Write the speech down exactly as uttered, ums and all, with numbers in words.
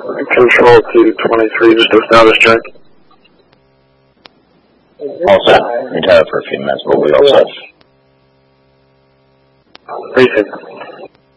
Control to twenty-three, just a status check. All set. Retired for a few minutes, but we all set. Appreciate it.